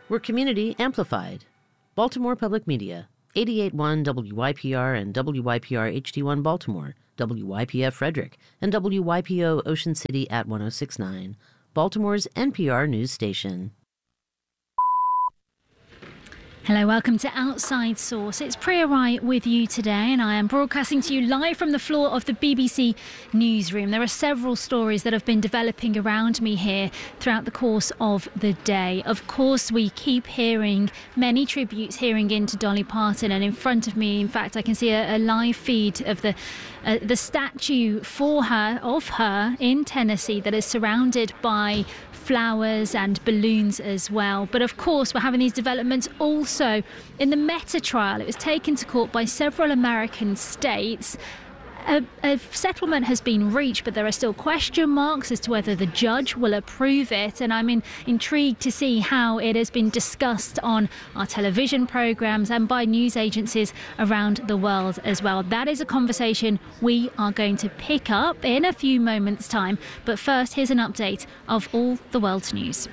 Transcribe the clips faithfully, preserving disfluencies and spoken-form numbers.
We're community amplified. Baltimore Public Media, eighty-eight point one W Y P R and W Y P R H D one Baltimore, W Y P F Frederick, and W Y P O Ocean City at one oh six point nine, Baltimore's N P R news station. Hello, welcome to Outside Source. It's Priya Rai with you today, and I am broadcasting to you live from the floor of the B B C newsroom. There are several stories that have been developing around me here throughout the course of the day. Of course, we keep hearing many tributes hearing into Dolly Parton, and in front of me, in fact, I can see a, a live feed of the uh, the statue for her, of her, in Tennessee that is surrounded by flowers and balloons as well. But of course, we're having these developments also in the Meta trial. It was taken to court by several American states. A, a settlement has been reached, but there are still question marks as to whether the judge will approve it. And I'm in, intrigued to see how it has been discussed on our television programmes and by news agencies around the world as well. That is a conversation we are going to pick up in a few moments' time. But first, here's an update of all the world's news.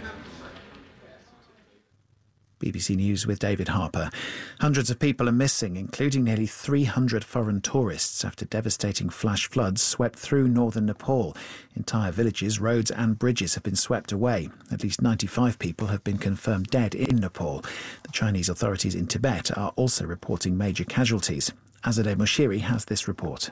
B B C News with David Harper. Hundreds of people are missing, including nearly three hundred foreign tourists, after devastating flash floods swept through northern Nepal. Entire villages, roads and bridges have been swept away. At least ninety-five people have been confirmed dead in Nepal. The Chinese authorities in Tibet are also reporting major casualties. Azadeh Moshiri has this report.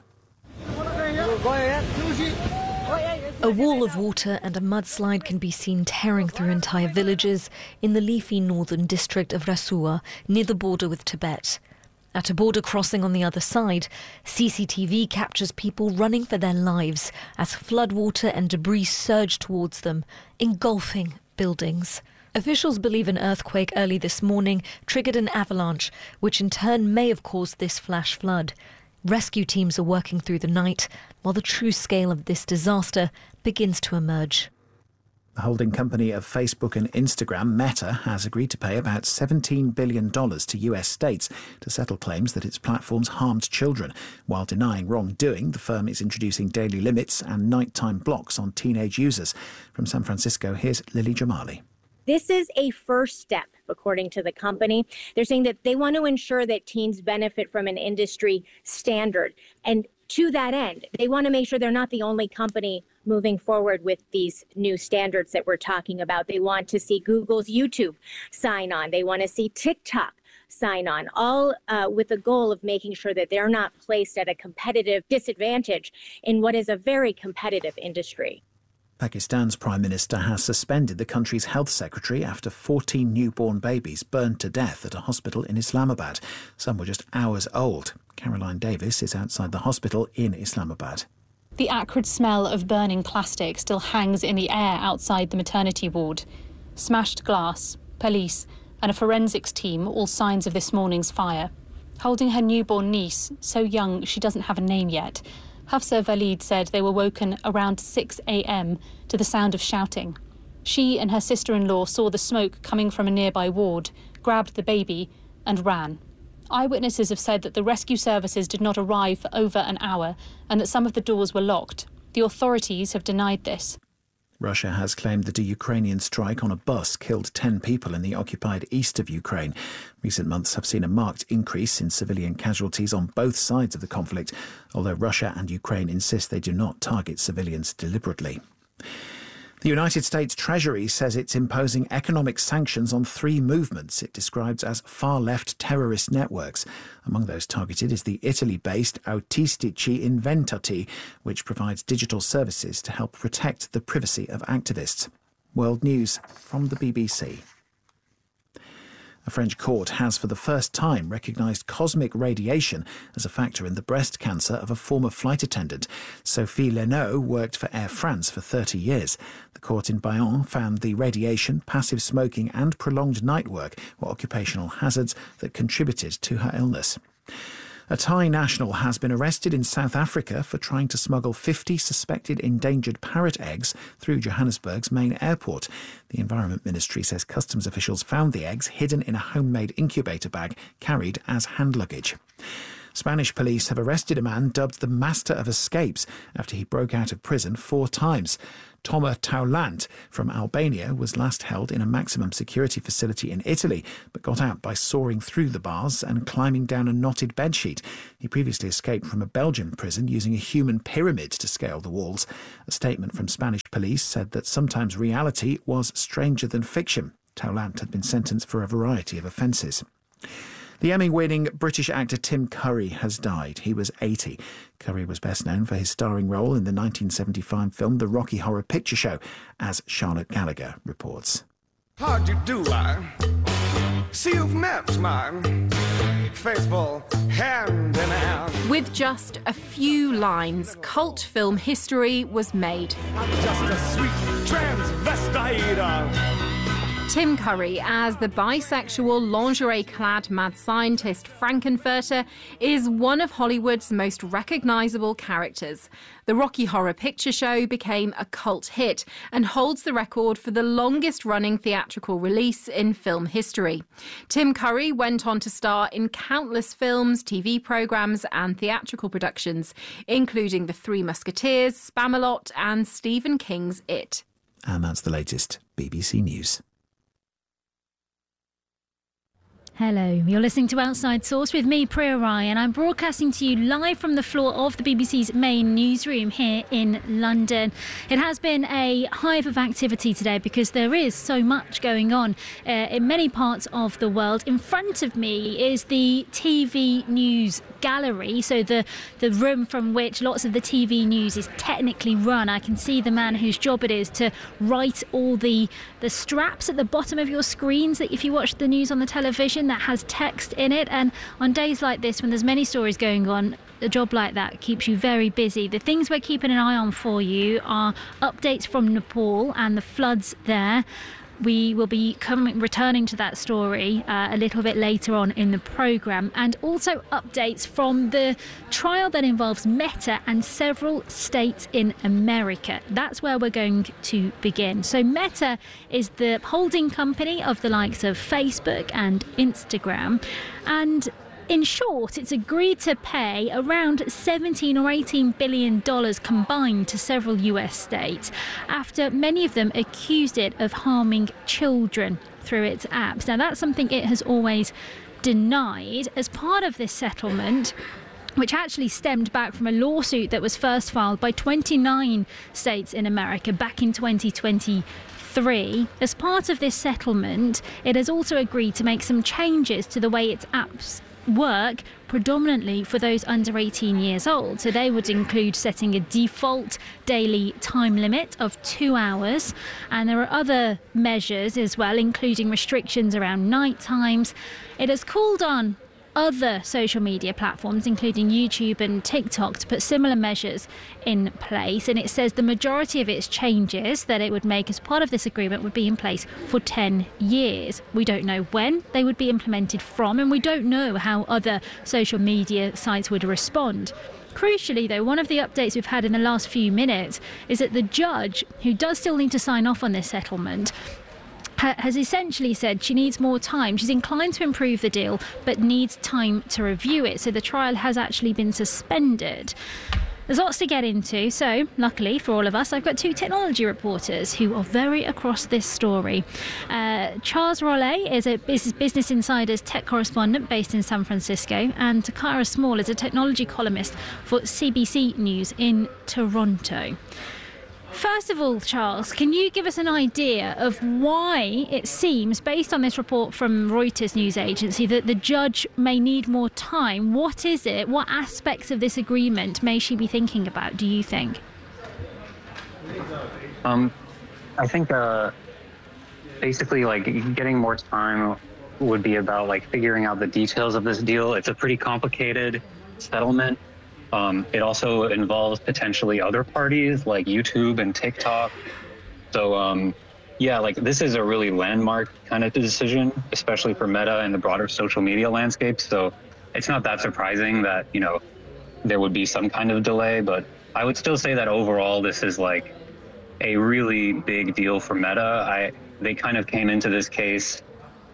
A wall of water and a mudslide can be seen tearing through entire villages in the leafy northern district of Rasua, near the border with Tibet. At a border crossing on the other side, C C T V captures people running for their lives as floodwater and debris surge towards them, engulfing buildings. Officials believe an earthquake early this morning triggered an avalanche, which in turn may have caused this flash flood. Rescue teams are working through the night, while the true scale of this disaster begins to emerge. The holding company of Facebook and Instagram, Meta, has agreed to pay about seventeen billion dollars to U S states to settle claims that its platforms harmed children. While denying wrongdoing, the firm is introducing daily limits and nighttime blocks on teenage users. From San Francisco, here's Lily Jamali. This is a first step, according to the company. They're saying that they want to ensure that teens benefit from an industry standard. And to that end, they want to make sure they're not the only company moving forward with these new standards that we're talking about. They want to see Google's YouTube sign on. They want to see TikTok sign on, all uh, with the goal of making sure that they're not placed at a competitive disadvantage in what is a very competitive industry. Pakistan's Prime Minister has suspended the country's health secretary after fourteen newborn babies burned to death at a hospital in Islamabad. Some were just hours old. Caroline Davis is outside the hospital in Islamabad. The acrid smell of burning plastic still hangs in the air outside the maternity ward. Smashed glass, police and a forensics team, all signs of this morning's fire. Holding her newborn niece, so young she doesn't have a name yet, Hafsa Valid said they were woken around six a.m. to the sound of shouting. She and her sister-in-law saw the smoke coming from a nearby ward, grabbed the baby and ran. Eyewitnesses have said that the rescue services did not arrive for over an hour and that some of the doors were locked. The authorities have denied this. Russia has claimed that a Ukrainian strike on a bus killed ten people in the occupied east of Ukraine. Recent months have seen a marked increase in civilian casualties on both sides of the conflict, although Russia and Ukraine insist they do not target civilians deliberately. The United States Treasury says it's imposing economic sanctions on three movements it describes as far-left terrorist networks. Among those targeted is the Italy-based Autistici Inventati, which provides digital services to help protect the privacy of activists. World News from the B B C. A French court has for the first time recognised cosmic radiation as a factor in the breast cancer of a former flight attendant. Sophie Leno worked for Air France for thirty years. The court in Bayonne found the radiation, passive smoking and prolonged night work were occupational hazards that contributed to her illness. A Thai national has been arrested in South Africa for trying to smuggle fifty suspected endangered parrot eggs through Johannesburg's main airport. The Environment Ministry says customs officials found the eggs hidden in a homemade incubator bag carried as hand luggage. Spanish police have arrested a man dubbed the Master of Escapes after he broke out of prison four times. Toma Taulant from Albania was last held in a maximum security facility in Italy, but got out by soaring through the bars and climbing down a knotted bedsheet. He previously escaped from a Belgian prison using a human pyramid to scale the walls. A statement from Spanish police said that sometimes reality was stranger than fiction. Taulant had been sentenced for a variety of offences. The Emmy-winning British actor Tim Curry has died. He was eighty. Curry was best known for his starring role in the nineteen seventy-five film The Rocky Horror Picture Show, as Charlotte Gallagher reports. How'd you do, I see you've met my faithful hand in hand. With just a few lines, cult film history was made. I'm just a sweet transvestite. Tim Curry, as the bisexual, lingerie-clad mad scientist Frankenfurter, is one of Hollywood's most recognisable characters. The Rocky Horror Picture Show became a cult hit and holds the record for the longest-running theatrical release in film history. Tim Curry went on to star in countless films, T V programmes and theatrical productions, including The Three Musketeers, Spamalot and Stephen King's It. And that's the latest B B C News. Hello, you're listening to Outside Source with me, Priya Rai, and I'm broadcasting to you live from the floor of the B B C's main newsroom here in London. It has been a hive of activity today because there is so much going on uh, in many parts of the world. In front of me is the T V news gallery, so the, the room from which lots of the T V news is technically run. I can see the man whose job it is to write all the, the straps at the bottom of your screens that if you watch the news on the television, that has text in it. And on days like this, when there's many stories going on, a job like that keeps you very busy. The things we're keeping an eye on for you are updates from Nepal and the floods there. We will be coming, returning to that story uh, a little bit later on in the programme, and also updates from the trial that involves Meta and several states in America. That's where we're going to begin. So Meta is the holding company of the likes of Facebook and Instagram, and in short, it's agreed to pay around seventeen or eighteen billion dollars combined to several U S states after many of them accused it of harming children through its apps. Now, that's something it has always denied. As part of this settlement, which actually stemmed back from a lawsuit that was first filed by twenty-nine states in America back in twenty twenty-three. As part of this settlement, it has also agreed to make some changes to the way its apps work, predominantly for those under eighteen years old. So they would include setting a default daily time limit of two hours. And there are other measures as well, including restrictions around night times. It has called on other social media platforms, including YouTube and TikTok, to put similar measures in place. And it says the majority of its changes that it would make as part of this agreement would be in place for ten years. We don't know when they would be implemented from, and we don't know how other social media sites would respond. Crucially, though, one of the updates we've had in the last few minutes is that the judge, who does still need to sign off on this settlement, has essentially said she needs more time. She's inclined to improve the deal, but needs time to review it. So the trial has actually been suspended. There's lots to get into. So, luckily for all of us, I've got two technology reporters who are very across this story. Uh, Charles Rollet is a Business Insider's tech correspondent based in San Francisco, and Takara Small is a technology columnist for C B C News in Toronto. First of all, Charles, can you give us an idea of why it seems, based on this report from Reuters news agency, that the judge may need more time? What is it? What aspects of this agreement may she be thinking about, do you think? Um, I think uh, basically, like, getting more time would be about, like, figuring out the details of this deal. It's a pretty complicated settlement. Um, it also involves potentially other parties like YouTube and TikTok. So, um, yeah, like this is a really landmark kind of decision, especially for Meta and the broader social media landscape. So it's not that surprising that, you know, there would be some kind of delay. But I would still say that overall, this is like a really big deal for Meta. I, they kind of came into this case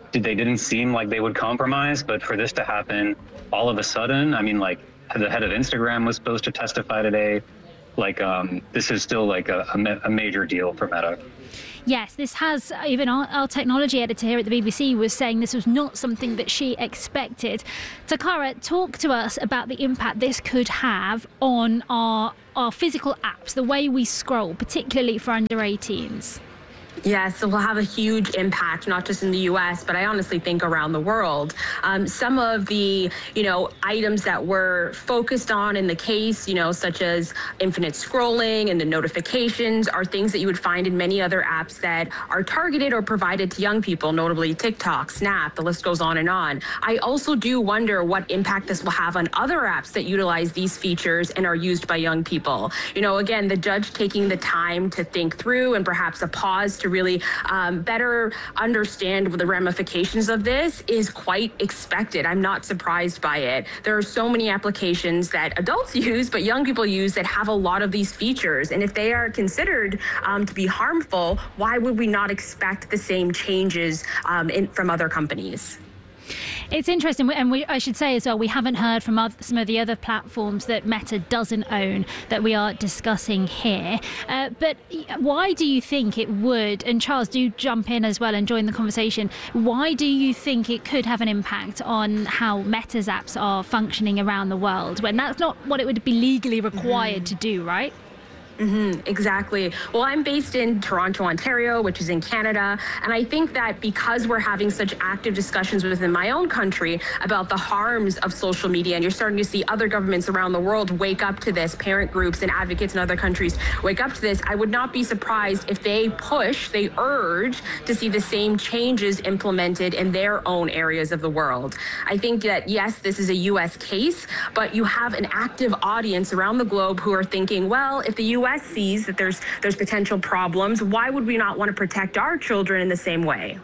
they didn't seem like they would compromise, but for this to happen all of a sudden, I mean, like the head of Instagram was supposed to testify today. Like, um, this is still like a, a, a major deal for Meta. Yes, this has, even our, our technology editor here at the B B C was saying this was not something that she expected. Takara, talk to us about the impact this could have on our, our physical apps, the way we scroll, particularly for under eighteens. Yes, it will have a huge impact, not just in the U S, but I honestly think around the world. Um, some of the, you know, items that were focused on in the case, you know, such as infinite scrolling and the notifications are things that you would find in many other apps that are targeted or provided to young people, notably TikTok, Snap, the list goes on and on. I also do wonder what impact this will have on other apps that utilize these features and are used by young people. You know, again, the judge taking the time to think through and perhaps a pause to really um, better understand the ramifications of this is quite expected. I'm not surprised by it. There are so many applications that adults use, but young people use that have a lot of these features. And if they are considered um, to be harmful, why would we not expect the same changes um, in, from other companies? It's interesting, and we, I should say as well, we haven't heard from other, some of the other platforms that Meta doesn't own that we are discussing here. Uh, but why do you think it would, and Charles, do jump in as well and join the conversation, why do you think it could have an impact on how Meta's apps are functioning around the world, when that's not what it would be legally required mm-hmm. to do, right? Mm-hmm, exactly. Well, I'm based in Toronto, Ontario, which is in Canada. And I think that because we're having such active discussions within my own country about the harms of social media, and you're starting to see other governments around the world wake up to this, parent groups and advocates in other countries wake up to this, I would not be surprised if they push, they urge to see the same changes implemented in their own areas of the world. I think that, yes, this is a U S case, but you have an active audience around the globe who are thinking, well, if the U S sees that there's there's potential problems, why would we not want to protect our children in the same way?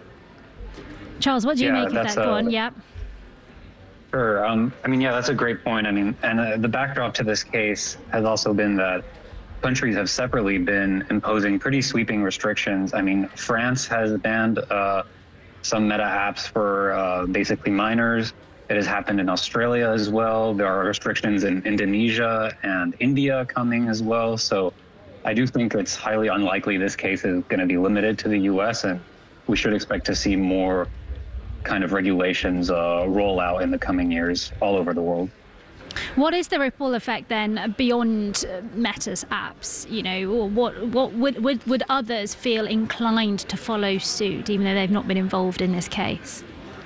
Charles, what do you yeah, make of that? Go on, yeah. Sure. Um, I mean, yeah, that's a great point. I mean, and uh, the backdrop to this case has also been that countries have separately been imposing pretty sweeping restrictions. I mean, France has banned uh, some Meta apps for uh, basically minors. It has happened in Australia as well. There are restrictions in Indonesia and India coming as well. So I do think it's highly unlikely this case is going to be limited to the U S, and we should expect to see more kind of regulations uh, roll out in the coming years all over the world. What is the ripple effect then beyond Meta's apps? You know, or what what would, would would others feel inclined to follow suit, even though they've not been involved in this case?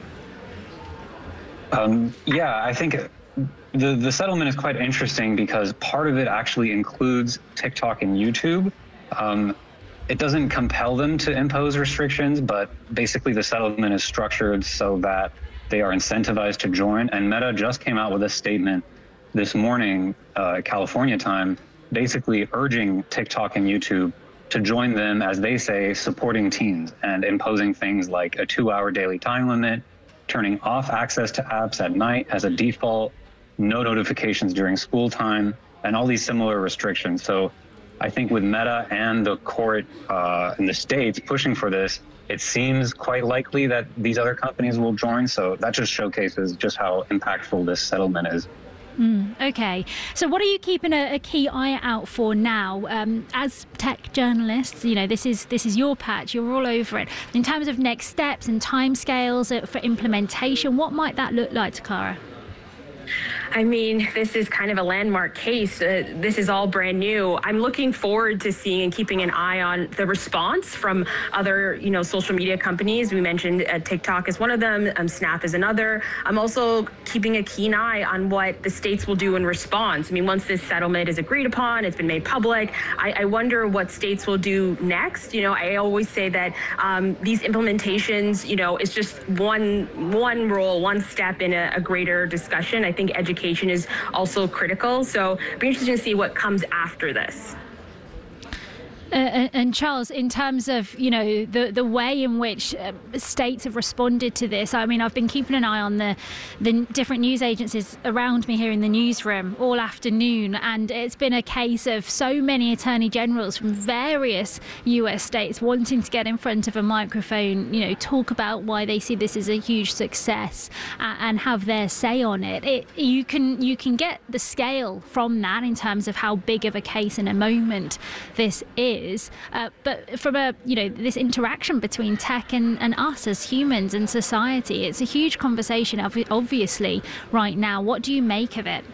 Um, yeah, I think the, the settlement is quite interesting because part of it actually includes TikTok and YouTube. Um, it doesn't compel them to impose restrictions, but basically the settlement is structured so that they are incentivized to join. And Meta just came out with a statement this morning, uh, California time, basically urging TikTok and YouTube to join them, as they say, supporting teens and imposing things like a two-hour daily time limit, turning off access to apps at night as a default, no notifications during school time, and all these similar restrictions. So I think with Meta and the court uh, in the States pushing for this, it seems quite likely that these other companies will join. So that just showcases just how impactful this settlement is. Mm, okay. So what are you keeping a, a key eye out for now? Um, as tech journalists, you know, this is this is your patch. You're all over it. In terms of next steps and timescales for implementation, what might that look like, Takara? I mean, this is kind of a landmark case. Uh, this is all brand new. I'm looking forward to seeing and keeping an eye on the response from other, you know, social media companies. We mentioned uh, TikTok is one of them. Um, Snap is another. I'm also keeping a keen eye on what the states will do in response. I mean, once this settlement is agreed upon, it's been made public, I, I wonder what states will do next. You know, I always say that um, these implementations, you know, is just one one role, one step in a, a greater discussion. I think education Education is also critical. So it'll be interesting to see what comes after this. Uh, and Charles, in terms of, you know, the the way in which uh, states have responded to this, I mean, I've been keeping an eye on the the different news agencies around me here in the newsroom all afternoon, and it's been a case of so many attorney generals from various U S states wanting to get in front of a microphone, you know, talk about why they see this as a huge success uh, and have their say on it. It you can you can get the scale from that in terms of how big of a case in a moment this is. Is, uh, but from a, you know, this interaction between tech and, and us as humans and society, it's a huge conversation, obviously, right now. What do you make of it?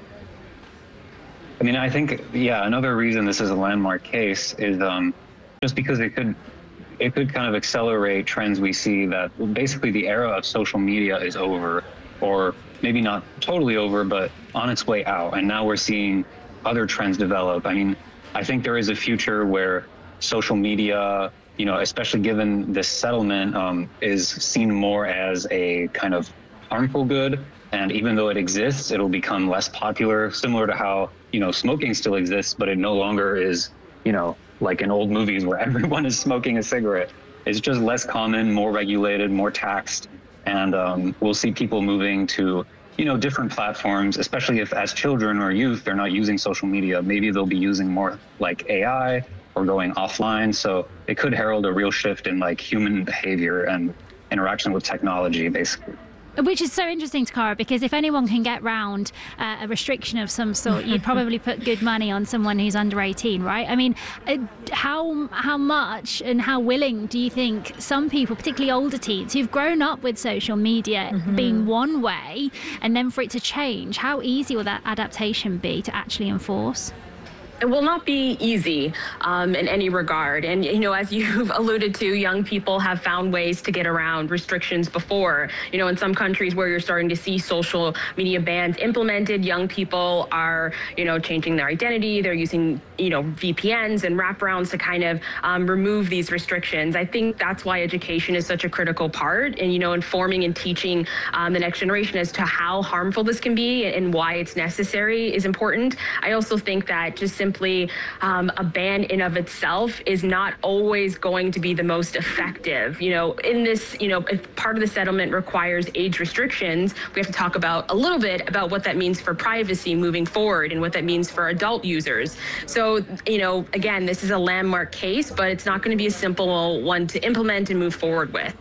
I mean, I think, yeah, another reason this is a landmark case is um, just because it could, it could kind of accelerate trends we see that basically the era of social media is over, or maybe not totally over, but on its way out. And now we're seeing other trends develop. I mean, I think there is a future where social media, you know, especially given this settlement, um, is seen more as a kind of harmful good. And even though it exists, it'll become less popular, similar to how, you know, smoking still exists, but it no longer is, you know, like in old movies where everyone is smoking a cigarette. It's just less common, more regulated, more taxed. And um, we'll see people moving to, you know, different platforms, especially if as children or youth, they're not using social media. Maybe they'll be using more like A I or going offline. So it could herald a real shift in like human behavior and interaction with technology, basically. Which is so interesting, Takara, because if anyone can get round uh, a restriction of some sort, you'd probably put good money on someone who's under eighteen, right? I mean, uh, how how much and how willing do you think some people, particularly older teens, who've grown up with social media mm-hmm. being one way, and then for it to change, how easy will that adaptation be to actually enforce? It will not be easy um, in any regard. And, you know, as you've alluded to, young people have found ways to get around restrictions before. You know, in some countries where you're starting to see social media bans implemented, young people are, you know, changing their identity. They're using, you know, V P Ns and wraparounds to kind of um, remove these restrictions. I think that's why education is such a critical part, and, you know, informing and teaching um, the next generation as to how harmful this can be and why it's necessary is important. I also think that just simply Simply, um, a ban in of itself is not always going to be the most effective. You know, in this, you know, if part of the settlement requires age restrictions, we have to talk about a little bit about what that means for privacy moving forward and what that means for adult users. So, you know, again, this is a landmark case, but it's not going to be a simple one to implement and move forward with.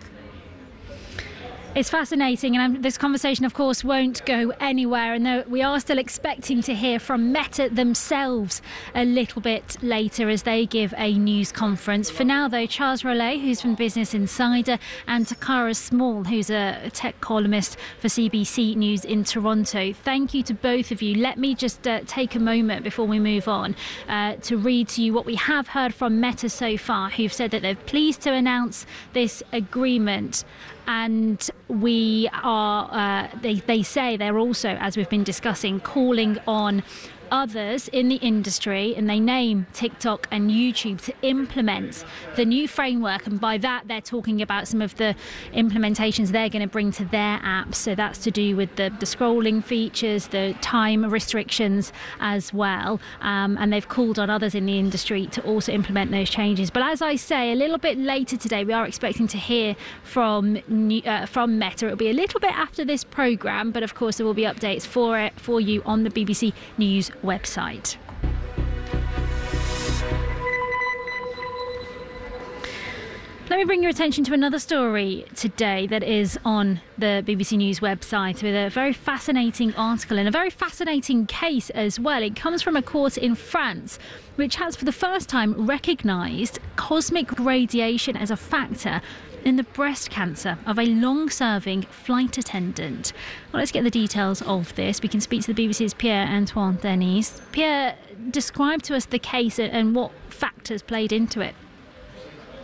It's fascinating, and I'm, this conversation, of course, won't go anywhere, and though we are still expecting to hear from Meta themselves a little bit later as they give a news conference. For now, though, Charles Rollet, who's from Business Insider, and Takara Small, who's a tech columnist for C B C News in Toronto, thank you to both of you. Let me just uh, take a moment before we move on uh, to read to you what we have heard from Meta so far, who've said that they're pleased to announce this agreement. And we are, uh, they, they say they're also, as we've been discussing, calling on others in the industry, and they name TikTok and YouTube, to implement the new framework. And by that, they're talking about some of the implementations they're going to bring to their apps. So that's to do with the, the scrolling features, the time restrictions as well. Um, and they've called on others in the industry to also implement those changes. But as I say, a little bit later today, we are expecting to hear from uh, from Meta. It'll be a little bit after this programme, but of course there will be updates for it for you on the B B C News website. Let me bring your attention to another story today that is on the B B C News website with a very fascinating article and a very fascinating case as well. It comes from a court in France which has for the first time recognised cosmic radiation as a factor in the breast cancer of a long-serving flight attendant. Well, let's get the details of this. We can speak to the B B C's Pierre-Antoine Denis. Pierre, describe to us the case and what factors played into it.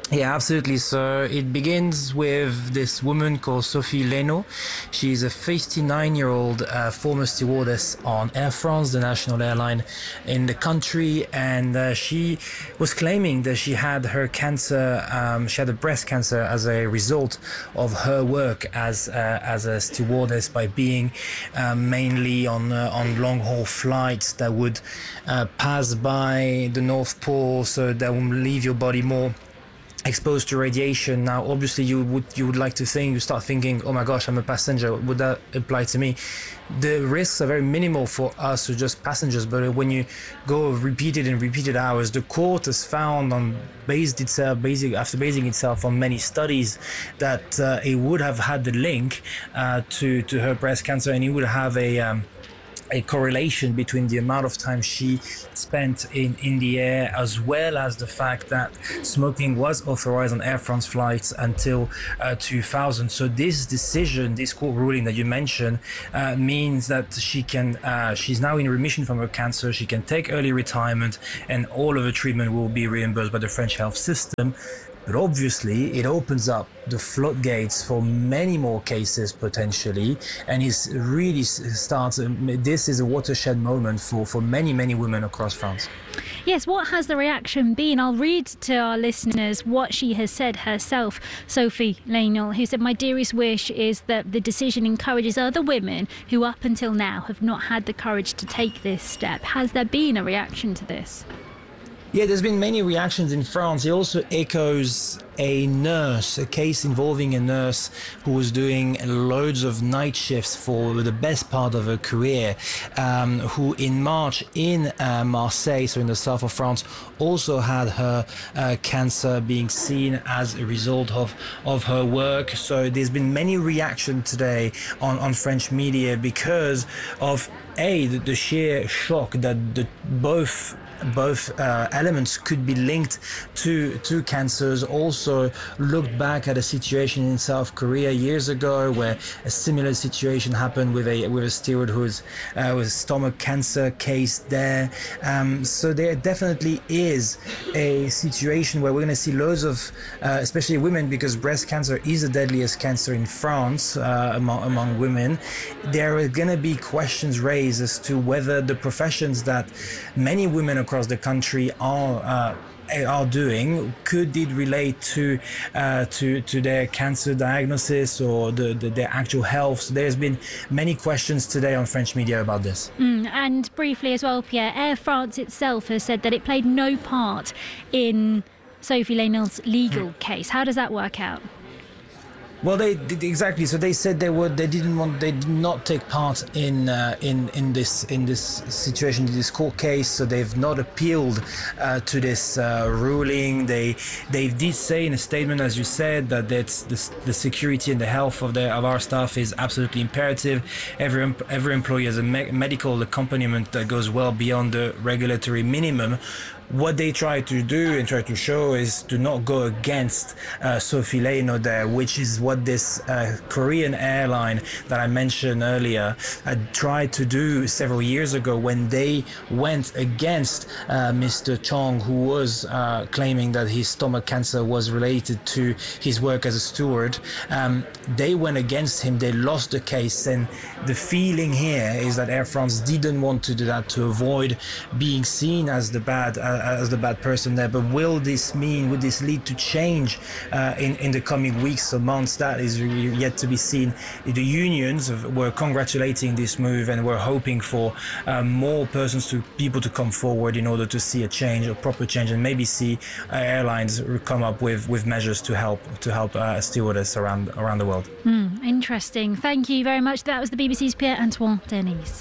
Yeah, absolutely. So it begins with this woman called Sophie Leno. She's a fifty-nine-year-old uh, former stewardess on Air France, the national airline in the country, and uh, she was claiming that she had her cancer, um, she had a breast cancer as a result of her work as uh, as a stewardess by being uh, mainly on uh, on long-haul flights that would uh, pass by the North Pole, so that will leave your body more exposed to radiation. Now, obviously, you would you would like to think, you start thinking, oh my gosh, I'm a passenger. Would that apply to me? The risks are very minimal for us, who just passengers. But when you go repeated and repeated hours, the court has found, on based itself, basic after basing itself on many studies, that uh, it would have had the link uh, to to her breast cancer, and it would have a um, a correlation between the amount of time she spent in, in the air, as well as the fact that smoking was authorized on Air France flights until uh, two thousand. So this decision, this court ruling that you mentioned, uh, means that she can, uh, she's now in remission from her cancer, she can take early retirement, and all of her treatment will be reimbursed by the French health system. But obviously, it opens up the floodgates for many more cases potentially, and it really starts. This is a watershed moment for, for many, many women across France. Yes, what has the reaction been? I'll read to our listeners what she has said herself, Sophie Leno, who said, "My dearest wish is that the decision encourages other women who up until now have not had the courage to take this step." Has there been a reaction to this? Yeah, there's been many reactions in France. It also echoes a nurse, a case involving a nurse who was doing loads of night shifts for the best part of her career, um, who in March in uh, Marseille, so in the south of France, also had her uh, cancer being seen as a result of, of her work. So there's been many reactions today on, on French media because of, A, the, the sheer shock that the, both both uh, elements could be linked to to cancers. Also looked back at a situation in South Korea years ago where a similar situation happened with a with a steward who's uh, with stomach cancer case there. Um, so there definitely is a situation where we're going to see loads of, uh, especially women, because breast cancer is the deadliest cancer in France uh, among among women. There are going to be questions raised as to whether the professions that many women across the country are uh, are doing, could it relate to uh, to to their cancer diagnosis or the, the their actual health? So there's been many questions today on French media about this. Mm, and briefly as well, Pierre, Air France itself has said that it played no part in Sophie Leno's legal mm. case. How does that work out? Well, they did exactly. So they said they would. They didn't want. They did not take part in uh, in in this in this situation, in this court case. So they've not appealed uh, to this uh, ruling. They they did say in a statement, as you said, that that's the, the security and the health of the of our staff is absolutely imperative. Every every employee has a me- medical accompaniment that goes well beyond the regulatory minimum. What they try to do and try to show is to not go against uh, Sophie Leno there, which is what this uh, Korean airline that I mentioned earlier had tried to do several years ago when they went against uh, Mister Chong, who was uh, claiming that his stomach cancer was related to his work as a steward. Um, they went against him, they lost the case, and the feeling here is that Air France didn't want to do that to avoid being seen as the bad uh, as the bad person there. But will this mean, would this lead to change uh, in, in the coming weeks or months? That is really yet to be seen. The unions were congratulating this move and were hoping for uh, more persons to people to come forward in order to see a change, a proper change, and maybe see uh, airlines come up with, with measures to help to help uh, stewardess around around the world. Mm, interesting. Thank you very much. That was the B B C's Pierre-Antoine Denis.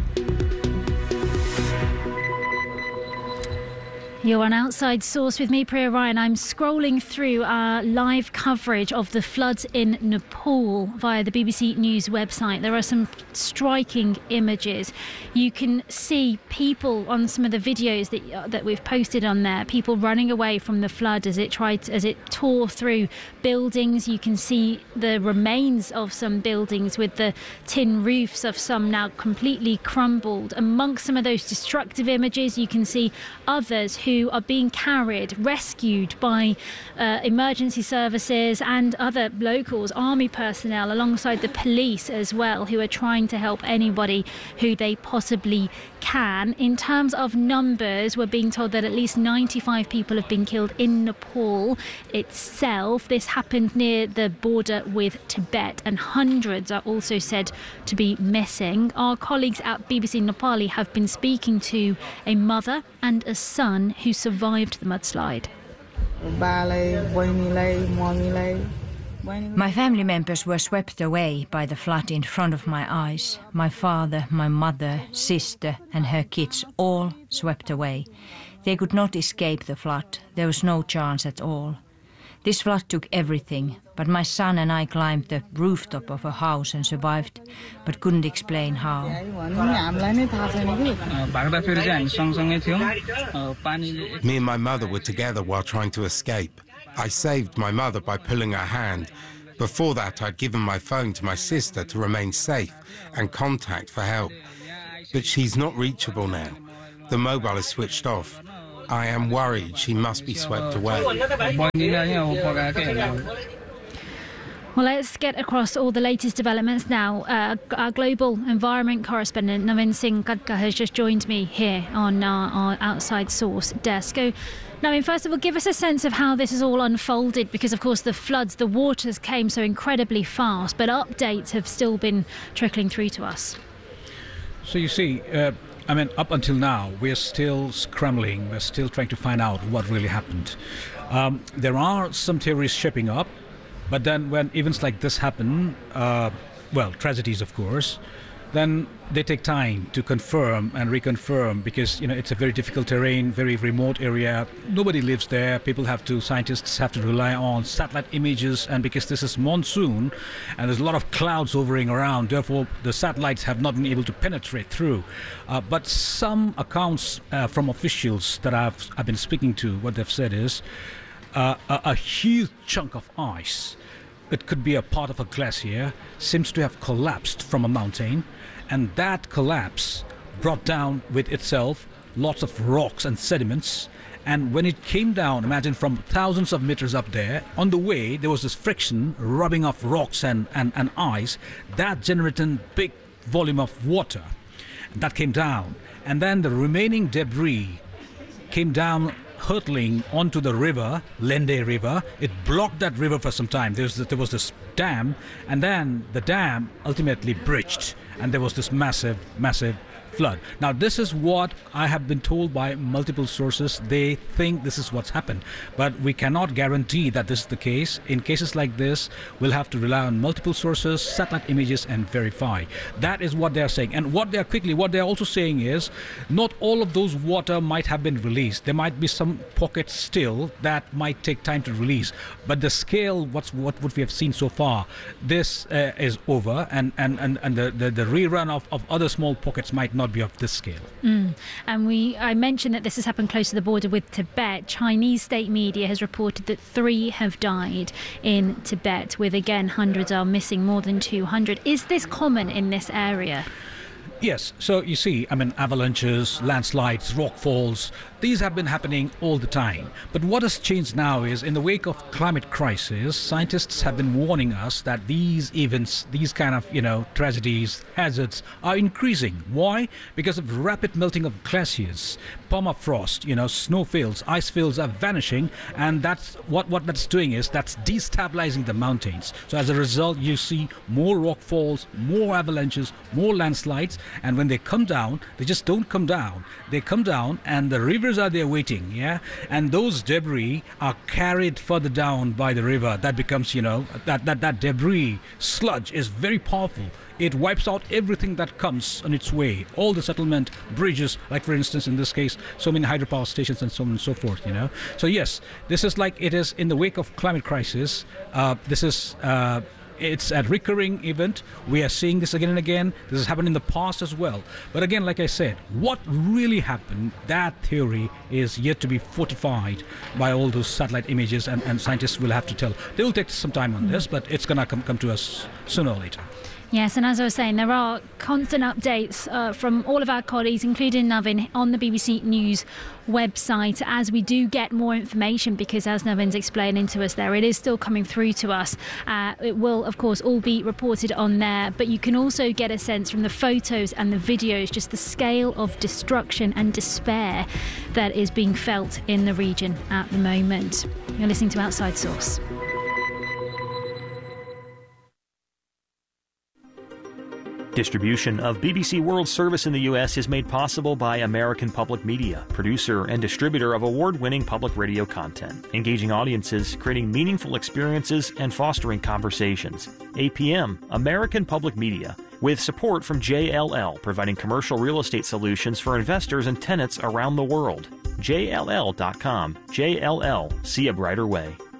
You're on Outside Source with me, Priya Ryan. I'm scrolling through our live coverage of the floods in Nepal via the B B C News website. There are some striking images. You can see people on some of the videos that uh, that we've posted on there, people running away from the flood as it tried to, as it tore through buildings. You can see the remains of some buildings with the tin roofs of some now completely crumbled. Amongst some of those destructive images, you can see others who who are being carried, rescued by uh, emergency services and other locals, army personnel, alongside the police as well, who are trying to help anybody who they possibly can. In terms of numbers, we're being told that at least ninety-five people have been killed in Nepal itself. This happened near the border with Tibet, and hundreds are also said to be missing. Our colleagues at B B C Nepali have been speaking to a mother and a son who survived the mudslide. My family members were swept away by the flood in front of my eyes. My father, my mother, sister and her kids, all swept away. They could not escape the flood. There was no chance at all. This flood took everything, but my son and I climbed the rooftop of a house and survived, but couldn't explain how. Me and my mother were together while trying to escape. I saved my mother by pulling her hand. Before that, I'd given my phone to my sister to remain safe and contact for help. But she's not reachable now. The mobile is switched off. I am worried she must be swept away. Well, let's get across all the latest developments now. Uh, our global environment correspondent, Navin Singh Khadka, has just joined me here on our, our Outside Source desk. So, Navin, first of all, give us a sense of how this has all unfolded, because, of course, the floods, the waters came so incredibly fast, but updates have still been trickling through to us. So, you see, uh, I mean, up until now, we're still scrambling. We're still trying to find out what really happened. Um, there are some theories shaping up. But then when events like this happen, uh, well, tragedies, of course, then they take time to confirm and reconfirm, because, you know, it's a very difficult terrain, very remote area. Nobody lives there. People have to, scientists have to rely on satellite images. And because this is monsoon and there's a lot of clouds hovering around, therefore the satellites have not been able to penetrate through. Uh, but some accounts uh, from officials that I've, I've been speaking to, what they've said is uh, a, a huge chunk of ice, it could be a part of a glacier, seems to have collapsed from a mountain, and that collapse brought down with itself lots of rocks and sediments. And when it came down, imagine from thousands of meters up there, on the way there was this friction rubbing off rocks and, and, and ice that generated big volume of water that came down, and then the remaining debris came down hurtling onto the river, Lende River. It blocked that river for some time. There was, there was this dam, and then the dam ultimately breached, and there was this massive, massive flood. Now, this is what I have been told by multiple sources. They think this is what's happened, but we cannot guarantee that this is the case. In cases like this, we'll have to rely on multiple sources, satellite images, and verify. That is what they're saying. And what they're quickly, what they're also saying is, not all of those water might have been released. There might be some pockets still that might take time to release. But the scale, what's what, what we have seen so far, this uh, is over, and, and, and, and the, the, the rerun of, of other small pockets might not be of this scale. Mm. And we, I mentioned that this has happened close to the border with Tibet. Chinese state media has reported that three have died in Tibet, with again hundreds are missing, more than two hundred. Is this common in this area? Yes, so you see, I mean, avalanches, landslides, rockfalls, these have been happening all the time. But what has changed now is, in the wake of climate crisis, scientists have been warning us that these events, these kind of, you know, tragedies, hazards are increasing. Why? Because of rapid melting of glaciers, permafrost, you know, snowfields, ice fields are vanishing, and that's what, what that's doing is that's destabilizing the mountains. So as a result, you see more rockfalls, more avalanches, more landslides, and when they come down, they just don't come down. They come down and the rivers are there waiting, yeah? And those debris are carried further down by the river. That becomes, you know, that, that, that debris, sludge is very powerful. It wipes out everything that comes on its way. All the settlement, bridges, like for instance in this case, so many hydropower stations and so on and so forth, you know. So yes, this is like it is in the wake of climate crisis. Uh, this is... Uh, It's a recurring event. We are seeing this again and again. This has happened in the past as well. But again, like I said, what really happened, that theory is yet to be fortified by all those satellite images, and, and scientists will have to tell. They will take some time on this, but it's going to come, come to us sooner or later. Yes, and as I was saying, there are constant updates uh, from all of our colleagues, including Navin, on the B B C News website as we do get more information, because as Navin's explaining to us there, it is still coming through to us. Uh, it will, of course, all be reported on there, but you can also get a sense from the photos and the videos, just the scale of destruction and despair that is being felt in the region at the moment. You're listening to Outside Source. Distribution of B B C World Service in the U S is made possible by American Public Media, producer and distributor of award-winning public radio content, engaging audiences, creating meaningful experiences, and fostering conversations. A P M, American Public Media, with support from J L L, providing commercial real estate solutions for investors and tenants around the world. J L L dot com. J L L, see a brighter way.